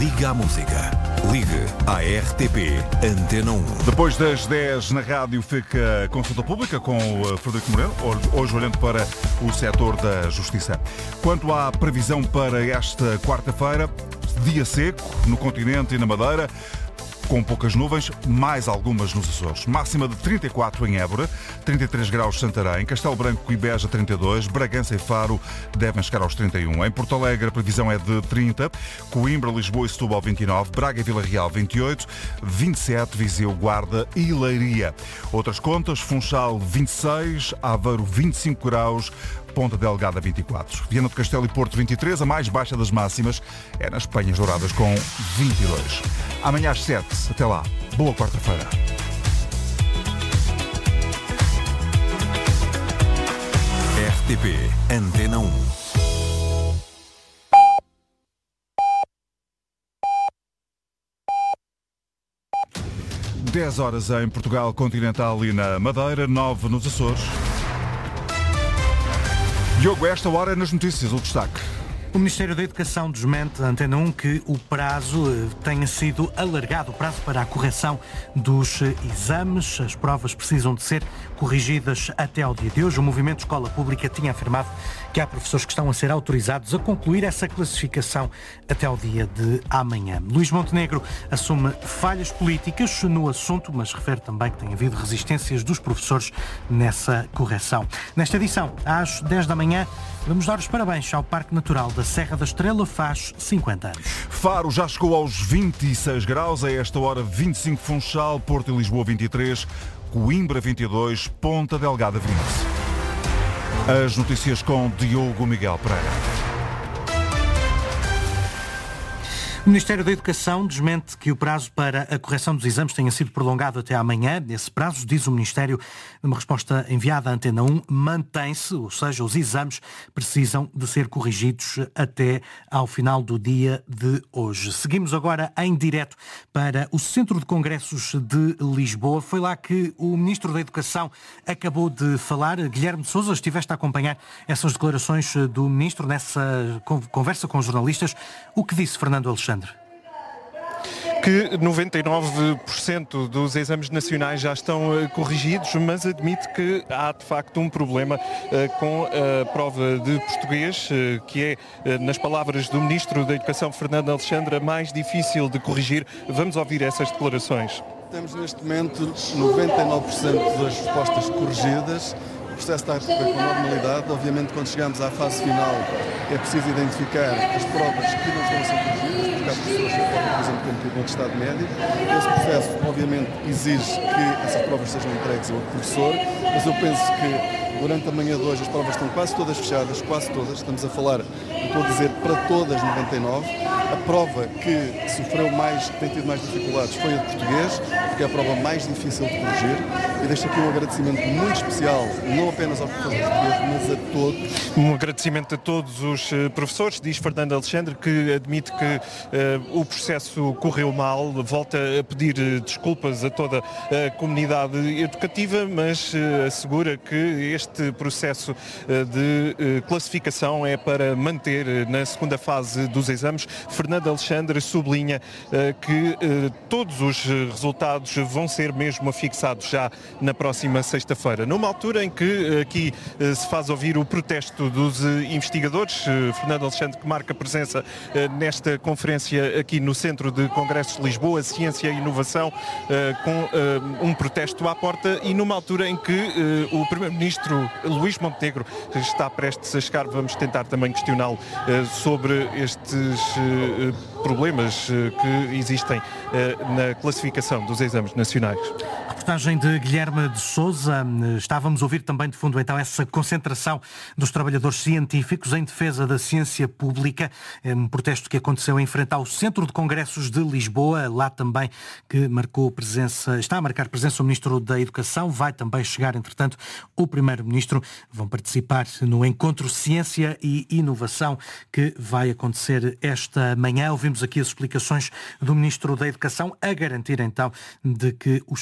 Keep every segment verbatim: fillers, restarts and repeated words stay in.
Liga à música. Ligue à R T P Antena um. Depois das dez na rádio fica a consulta pública com o Frederico Moreno, hoje olhando para o setor da justiça. Quanto à previsão para esta quarta-feira, dia seco no continente e na Madeira, com poucas nuvens, mais algumas nos Açores. Máxima de trinta e quatro em Évora, trinta e três graus Santarém, Castelo Branco e Beja trinta e dois, Bragança e Faro devem chegar aos trinta e um. Em Porto Alegre a previsão é de trinta, Coimbra, Lisboa e Setúbal vinte e nove, Braga e Vila Real vinte e oito, vinte e sete Viseu, Guarda e Leiria. Outras contas, Funchal vinte e seis, Aveiro vinte e cinco graus, Ponta Delgada vinte e quatro. Viana do Castelo e Porto vinte e três, a mais baixa das máximas é nas Penhas Douradas com vinte e dois. Amanhã às sete. Até lá. Boa quarta-feira. R T P Antena um. dez horas em Portugal continental e na Madeira, nove nos Açores. Diogo, esta hora nas notícias, o destaque. O Ministério da Educação desmente a Antena um que o prazo tenha sido alargado, o prazo para a correção dos exames. As provas precisam de ser corrigidas até ao dia de hoje. O Movimento Escola Pública tinha afirmado que há professores que estão a ser autorizados a concluir essa classificação até ao dia de amanhã. Luís Montenegro assume falhas políticas no assunto, mas refere também que tem havido resistências dos professores nessa correção. Nesta edição, às dez da manhã, vamos dar os parabéns ao Parque Natural da Serra da Estrela, faz cinquenta anos. Faro já chegou aos vinte e seis graus, a esta hora vinte e cinco Funchal, Porto e Lisboa vinte e três, Coimbra vinte e dois, Ponta Delgada vinte. As notícias com Diogo Miguel Pereira. O Ministério da Educação desmente que o prazo para a correção dos exames tenha sido prolongado até amanhã. Esse prazo, diz o Ministério, numa resposta enviada à Antena um, mantém-se, ou seja, os exames precisam de ser corrigidos até ao final do dia de hoje. Seguimos agora em direto para o Centro de Congressos de Lisboa. Foi lá que o Ministro da Educação acabou de falar. Guilherme de Sousa, estiveste a acompanhar essas declarações do Ministro nessa conversa com os jornalistas. O que disse Fernando Alexandre? Que noventa e nove por cento dos exames nacionais já estão uh, corrigidos, mas admite que há de facto um problema uh, com a prova de português, uh, que é, uh, nas palavras do Ministro da Educação, Fernando Alexandre, a mais difícil de corrigir. Vamos ouvir essas declarações. Temos neste momento noventa e nove por cento das respostas corrigidas. O processo está a correr com normalidade. Obviamente, quando chegamos à fase final, é preciso identificar as provas que não estão a ser corrigidas, porque há pessoas que podem, por exemplo, ter metido um atestado médico. Esse processo, obviamente, exige que essas provas sejam entregues ao professor, mas eu penso que durante a manhã de hoje as provas estão quase todas fechadas, quase todas. Estamos a falar, estou a dizer, para todas noventa e nove. A prova que sofreu mais, que tem tido mais dificuldades foi a de português, porque é a prova mais difícil de corrigir. E deixo aqui um agradecimento muito especial, não apenas aos professores de português, mas a todos. Um agradecimento a todos os professores, diz Fernando Alexandre, que admite que uh, o processo correu mal, volta a pedir desculpas a toda a comunidade educativa, mas uh, assegura que este processo uh, de uh, classificação é para manter uh, na segunda fase dos exames. Fernando Alexandre sublinha uh, que uh, todos os resultados vão ser mesmo afixados já na próxima sexta-feira. Numa altura em que uh, aqui uh, se faz ouvir o protesto dos uh, investigadores, uh, Fernando Alexandre que marca presença uh, nesta conferência aqui no Centro de Congressos de Lisboa, Ciência e Inovação, uh, com uh, um protesto à porta, e numa altura em que uh, o Primeiro-Ministro Luís Montenegro está prestes a chegar. Vamos tentar também questioná-lo uh, sobre estes uh, problemas que existem na classificação dos exames nacionais. Reportagem de Guilherme de Sousa. Estávamos a ouvir também de fundo então essa concentração dos trabalhadores científicos em defesa da ciência pública, um protesto que aconteceu em frente ao Centro de Congressos de Lisboa, lá também que marcou presença, está a marcar presença o Ministro da Educação, vai também chegar entretanto o Primeiro-Ministro. Vão participar no encontro Ciência e Inovação que vai acontecer esta manhã. Ouvimos aqui as explicações do Ministro da Educação a garantir então de que os prazos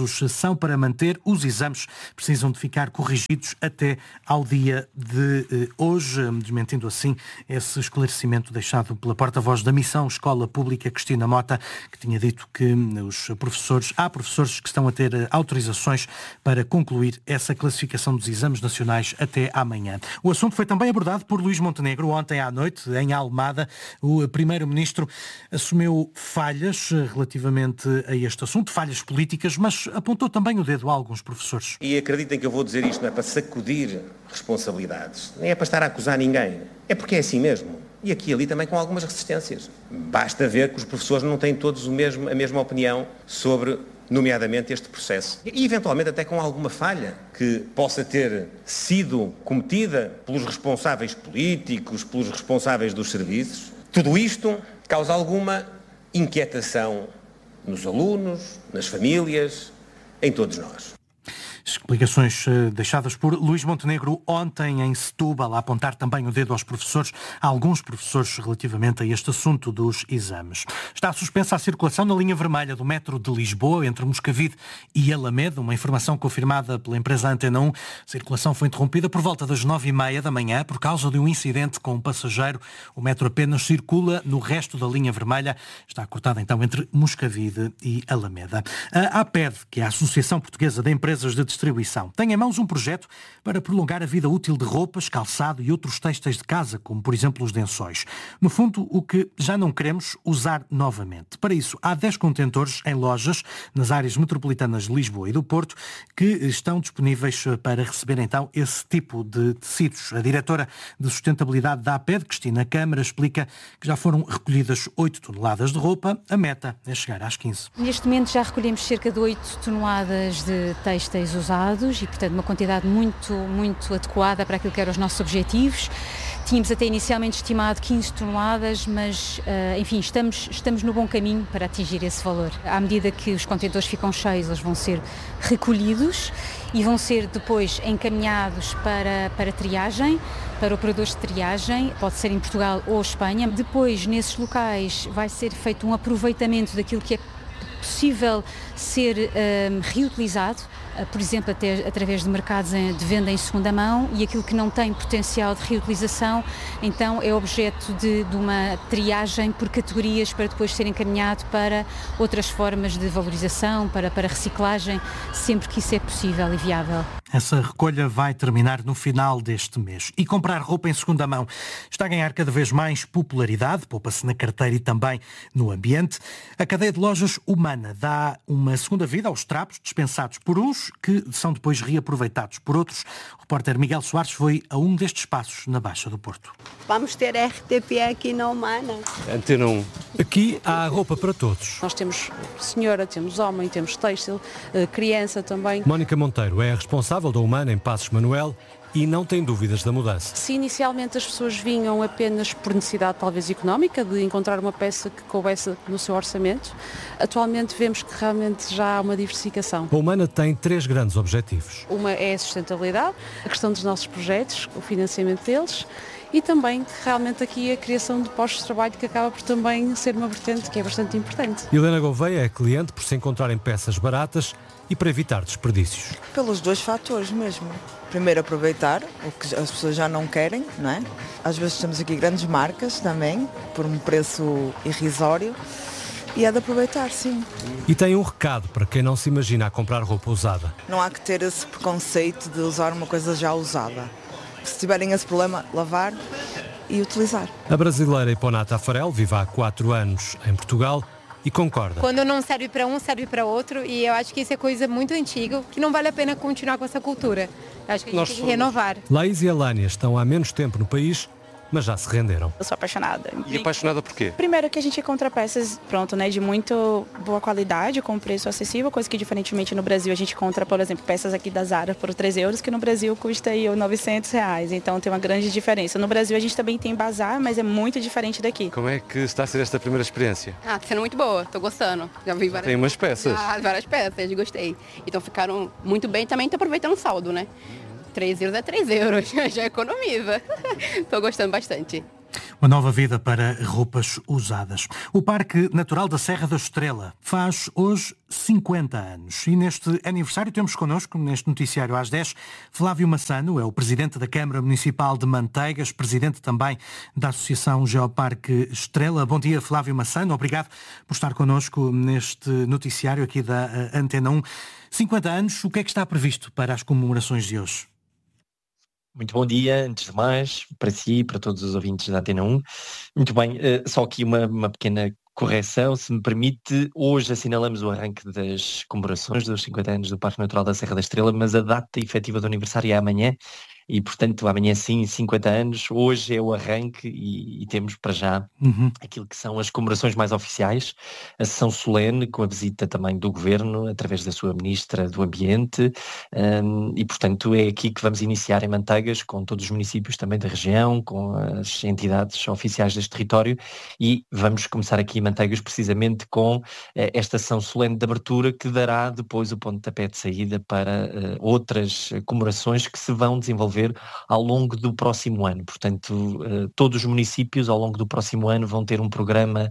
prazos são para manter. Os exames precisam de ficar corrigidos até ao dia de eh, hoje, desmentindo assim esse esclarecimento deixado pela porta-voz da Missão Escola Pública, Cristina Mota, que tinha dito que os professores, há professores que estão a ter autorizações para concluir essa classificação dos exames nacionais até amanhã. O assunto foi também abordado por Luís Montenegro ontem à noite, em Almada. O primeiro-ministro assumiu falhas relativamente a este assunto, falhas políticas, mas apontou também o dedo a alguns professores. E acreditem que eu vou dizer isto não é para sacudir responsabilidades, nem é para estar a acusar ninguém, é porque é assim mesmo. E aqui e ali também com algumas resistências. Basta ver que os professores não têm todos o mesmo, a mesma opinião sobre, nomeadamente, este processo. E, eventualmente, até com alguma falha que possa ter sido cometida pelos responsáveis políticos, pelos responsáveis dos serviços. Tudo isto causa alguma inquietação nos alunos, nas famílias, em todos nós. Explicações deixadas por Luís Montenegro ontem em Setúbal, a apontar também o dedo aos professores, a alguns professores, relativamente a este assunto dos exames. Está suspensa a circulação na linha vermelha do metro de Lisboa, entre Moscavide e Alameda, uma informação confirmada pela empresa Antena um. A circulação foi interrompida por volta das nove e meia da manhã por causa de um incidente com um passageiro. O metro apenas circula no resto da linha vermelha. Está cortada então entre Moscavide e Alameda. A APED, que é a Associação Portuguesa de Empresas de Distribuição, tem em mãos um projeto para prolongar a vida útil de roupas, calçado e outros têxteis de casa, como por exemplo os lençóis. No fundo, o que já não queremos usar novamente. Para isso, há dez contentores em lojas nas áreas metropolitanas de Lisboa e do Porto que estão disponíveis para receber então esse tipo de tecidos. A diretora de sustentabilidade da APED, Cristina Câmara, explica que já foram recolhidas oito toneladas de roupa. A meta é chegar às quinze. Neste momento já recolhemos cerca de oito toneladas de têxteis usados e, portanto, uma quantidade muito, muito adequada para aquilo que eram os nossos objetivos. Tínhamos até inicialmente estimado quinze toneladas, mas, enfim, estamos, estamos no bom caminho para atingir esse valor. À medida que os contentores ficam cheios, eles vão ser recolhidos e vão ser depois encaminhados para, para triagem, para operadores de triagem, pode ser em Portugal ou Espanha. Depois, nesses locais, vai ser feito um aproveitamento daquilo que é possível ser um, reutilizado, por exemplo, até através de mercados de venda em segunda mão, e aquilo que não tem potencial de reutilização, então é objeto de, de uma triagem por categorias para depois ser encaminhado para outras formas de valorização, para, para reciclagem, sempre que isso é possível e viável. Essa recolha vai terminar no final deste mês. E comprar roupa em segunda mão está a ganhar cada vez mais popularidade, poupa-se na carteira e também no ambiente. A cadeia de lojas Humana dá uma segunda vida aos trapos dispensados por uns, que são depois reaproveitados por outros. O repórter Miguel Soares foi a um destes espaços na Baixa do Porto. Vamos ter R T P aqui na Humana. Antena um. Aqui há roupa para todos. Nós temos senhora, temos homem, temos têxtil, criança também. Mónica Monteiro é a responsável da Humana em Passos Manuel e não tem dúvidas da mudança. Se inicialmente as pessoas vinham apenas por necessidade talvez económica, de encontrar uma peça que coubesse no seu orçamento, atualmente vemos que realmente já há uma diversificação. A Humana tem três grandes objetivos. Uma é a sustentabilidade, a questão dos nossos projetos, o financiamento deles, e também realmente aqui a criação de postos de trabalho, que acaba por também ser uma vertente que é bastante importante. Helena Gouveia é cliente por se encontrarem peças baratas e para evitar desperdícios. Pelos dois fatores mesmo. Primeiro, aproveitar o que as pessoas já não querem, não é? Às vezes temos aqui grandes marcas também, por um preço irrisório, e é de aproveitar, sim. E tem um recado para quem não se imagina a comprar roupa usada. Não há que ter esse preconceito de usar uma coisa já usada. Se tiverem esse problema, lavar e utilizar. A brasileira Iponata Farel vive há quatro anos em Portugal e concorda. Quando não serve para um, serve para outro, e eu acho que isso é coisa muito antiga, que não vale a pena continuar com essa cultura. Eu acho que a gente Nós tem que renovar. Laís e Alânia estão há menos tempo no país, mas já se renderam. Eu sou apaixonada. E apaixonada por quê? Primeiro que a gente encontra peças, pronto, né, de muito boa qualidade, com preço acessível, coisa que diferentemente no Brasil a gente encontra, por exemplo, peças aqui da Zara por três euros, que no Brasil custa aí novecentos reais, então tem uma grande diferença. No Brasil a gente também tem bazar, mas é muito diferente daqui. Como é que está a ser esta primeira experiência? Ah, tá sendo muito boa, tô gostando. Já vi várias... Tem umas peças. Ah, várias peças, gostei. Então ficaram muito bem, também tô aproveitando o saldo, né? três euros é três euros, já economiza. Tô gostando bastante. Uma nova vida para roupas usadas. O Parque Natural da Serra da Estrela faz hoje cinquenta anos. E neste aniversário temos connosco, neste noticiário às dez, Flávio Massano, é o presidente da Câmara Municipal de Manteigas, presidente também da Associação Geoparque Estrela. Bom dia, Flávio Massano. Obrigado por estar connosco neste noticiário aqui da Antena um. cinquenta anos, o que é que está previsto para as comemorações de hoje? Muito bom dia, antes de mais, para si e para todos os ouvintes da Antena um. Muito bem, só aqui uma, uma pequena correção, se me permite. Hoje assinalamos o arranque das comemorações dos cinquenta anos do Parque Natural da Serra da Estrela, mas a data efetiva do aniversário é amanhã. E, portanto, amanhã sim, cinquenta anos, hoje é o arranque e, e temos para já uhum. aquilo que são as comemorações mais oficiais, a sessão solene com a visita também do Governo, através da sua Ministra do Ambiente, um, e, portanto, é aqui que vamos iniciar em Manteigas, com todos os municípios também da região, com as entidades oficiais deste território, e vamos começar aqui em Manteigas precisamente com uh, esta sessão solene de abertura, que dará depois o pontapé de saída para uh, outras comemorações que se vão desenvolver ao longo do próximo ano. Portanto, todos os municípios ao longo do próximo ano vão ter um programa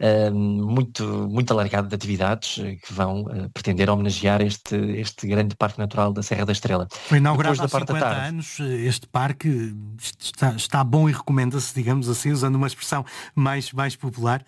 muito, muito alargado de atividades que vão pretender homenagear este, este grande Parque Natural da Serra da Estrela. Foi inaugurado há cinquenta anos, este parque está, está bom e recomenda-se, digamos assim, usando uma expressão mais, mais popular.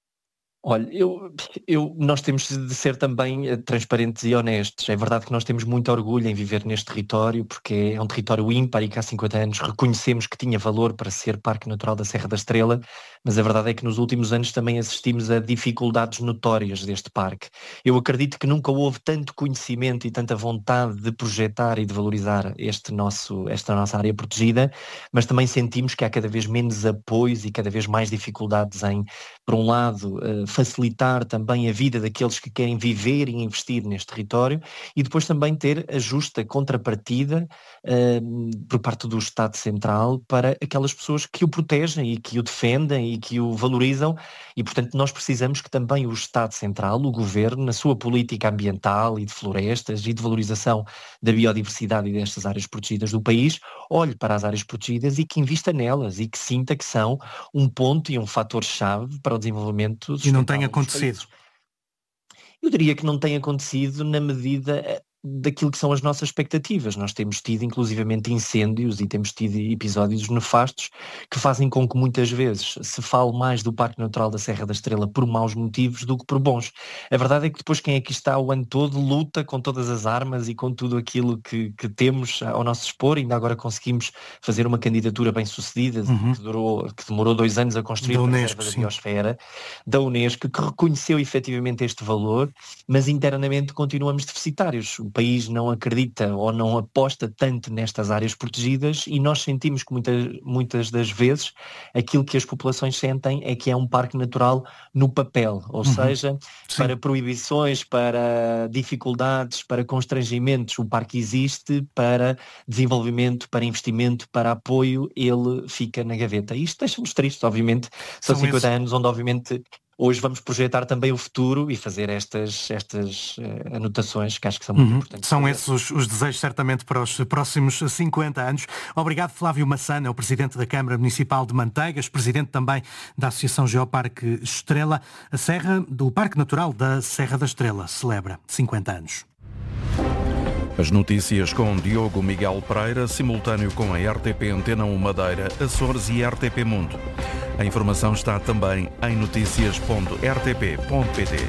Olha, eu, eu, nós temos de ser também uh, transparentes e honestos. É verdade que nós temos muito orgulho em viver neste território, porque é um território ímpar e que há cinquenta anos reconhecemos que tinha valor para ser Parque Natural da Serra da Estrela, mas a verdade é que nos últimos anos também assistimos a dificuldades notórias deste parque. Eu acredito que nunca houve tanto conhecimento e tanta vontade de projetar e de valorizar este nosso, esta nossa área protegida, mas também sentimos que há cada vez menos apoios e cada vez mais dificuldades em, por um lado, uh, facilitar também a vida daqueles que querem viver e investir neste território, e depois também ter a justa contrapartida uh, por parte do Estado Central para aquelas pessoas que o protegem e que o defendem e que o valorizam, e portanto nós precisamos que também o Estado Central, o Governo, na sua política ambiental e de florestas e de valorização da biodiversidade e destas áreas protegidas do país, olhe para as áreas protegidas e que invista nelas e que sinta que são um ponto e um fator-chave para o desenvolvimento e não tem acontecido. Eu diria que não tem acontecido na medida daquilo que são as nossas expectativas. Nós temos tido inclusivamente incêndios e temos tido episódios nefastos que fazem com que muitas vezes se fale mais do Parque Natural da Serra da Estrela por maus motivos do que por bons. A verdade é que depois quem aqui está o ano todo luta com todas as armas e com tudo aquilo que, que temos ao nosso dispor. Ainda agora conseguimos fazer uma candidatura bem sucedida uhum. que, durou, que demorou dois anos a construir da a Unesco, reserva da biosfera da Unesco, que reconheceu efetivamente este valor, mas internamente continuamos deficitários. O país não acredita ou não aposta tanto nestas áreas protegidas e nós sentimos que muitas, muitas das vezes aquilo que as populações sentem é que é um parque natural no papel, ou uhum. seja, Sim. para proibições, para dificuldades, para constrangimentos, o parque existe, para desenvolvimento, para investimento, para apoio, ele fica na gaveta. E isto deixa-nos tristes, obviamente, são, são cinquenta anos onde obviamente hoje vamos projetar também o futuro e fazer estas, estas uh, anotações que acho que são muito uhum. importantes. São esses os, os desejos certamente para os próximos cinquenta anos. Obrigado, Flávio Massano, é o Presidente da Câmara Municipal de Manteigas, Presidente também da Associação Geoparque Estrela. A Serra do Parque Natural da Serra da Estrela celebra cinquenta anos. As notícias com Diogo Miguel Pereira, simultâneo com a R T P Antena um Madeira, Açores e R T P Mundo. A informação está também em notícias ponto r t p ponto p t.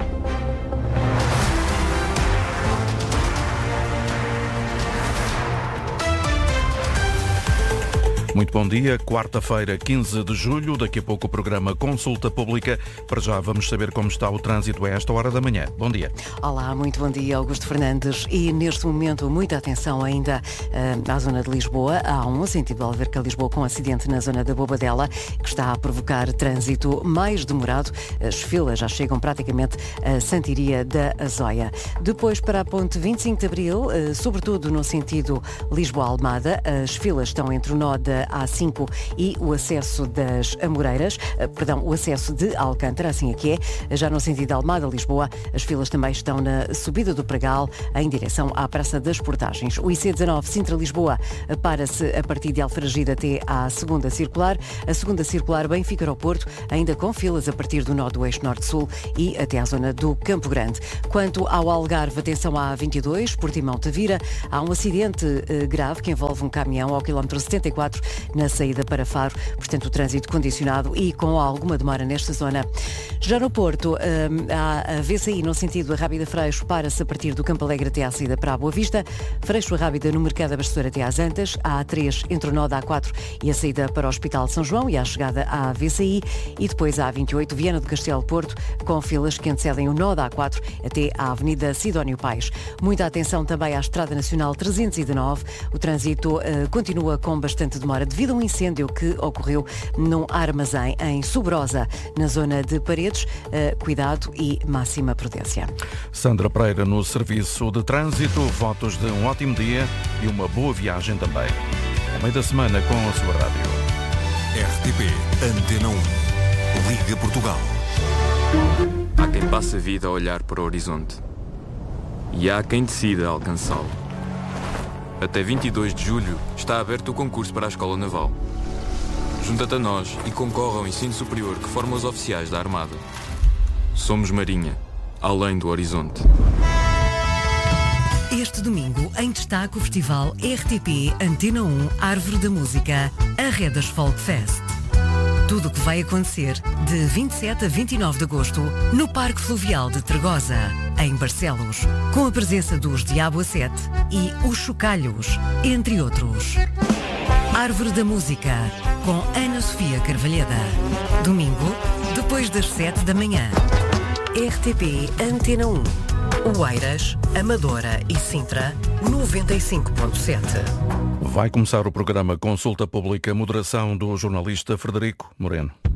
Muito bom dia, quarta-feira, quinze de julho, daqui a pouco o programa Consulta Pública. Para já vamos saber como está o trânsito a esta hora da manhã. Bom dia. Olá, muito bom dia, Augusto Fernandes. E neste momento, muita atenção ainda uh, à zona de Lisboa. Há um sentido Alverca Lisboa com acidente na zona da Bobadela, que está a provocar trânsito mais demorado. As filas já chegam praticamente a Santiria da Azóia. Depois para a ponte vinte e cinco de Abril, uh, sobretudo no sentido Lisboa-Almada, as filas estão entre o nó da A cinco e o acesso das Amoreiras, perdão, o acesso de Alcântara, assim aqui é, já no sentido de Almada-Lisboa. As filas também estão na subida do Pregal, em direção à Praça das Portagens. O I C dezanove Sintra-Lisboa para-se a partir de Alfragide até à segunda circular. A segunda circular Benfica-Aeroporto, ainda com filas a partir do nó do eixo norte-sul e até à zona do Campo Grande. Quanto ao Algarve, atenção à A vinte e dois, Portimão-Tavira. Há um acidente eh, grave que envolve um caminhão ao quilómetro setenta e quatro na saída para Faro, portanto o trânsito condicionado e com alguma demora nesta zona. Já no Porto, eh, há a V C I no sentido Arrábida-Freixo, para-se a partir do Campo Alegre até à saída para a Boa Vista. Freixo-Arrábida no Mercado Abastecedor até às Antas. A A três entre o nó da A quatro e a saída para o Hospital de São João e a chegada à V C I. E depois a A vinte e oito Viana do Castelo Porto, com filas que antecedem o nó da A quatro até à Avenida Sidónio Paes. Muita atenção também à Estrada Nacional trezentos e dezenove. O trânsito uh, continua com bastante demora devido a um incêndio que ocorreu num armazém em Sobrosa, na zona de Paredes. Uh, cuidado e máxima prudência. Sandra Pereira no Serviço de Trânsito. Votos de um ótimo dia e uma boa viagem também. Ao meio da semana com a sua rádio. R T P Antena um. Liga Portugal. Há quem passe a vida a olhar para o horizonte. E há quem decida alcançá-lo. Até vinte e dois de julho está aberto o concurso para a Escola Naval. Junta-te a nós e concorre ao ensino superior que forma os oficiais da Armada. Somos Marinha, além do horizonte. Este domingo, em destaque, o festival R T P Antena um Árvore da Música, a Redas Folk Fest. Tudo o que vai acontecer de vinte e sete a vinte e nove de agosto no Parque Fluvial de Tregosa, em Barcelos, com a presença dos Diabo a Sete e os Chocalhos, entre outros. Árvore da Música, com Ana Sofia Carvalheda. Domingo, depois das sete da manhã. R T P Antena um. Oeiras, Amadora e Sintra, noventa e cinco ponto sete. Vai começar o programa Consulta Pública, moderação do jornalista Frederico Moreno.